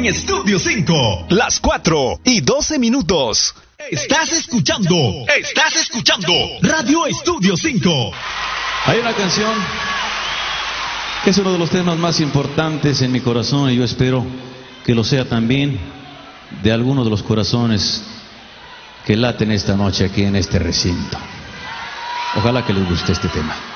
en Estudio 5. Las 4:12. Estás escuchando Radio Estudio 5. Hay una canción que es uno de los temas más importantes en mi corazón y yo espero que lo sea también de algunos de los corazones que laten esta noche aquí en este recinto. Ojalá que les guste este tema.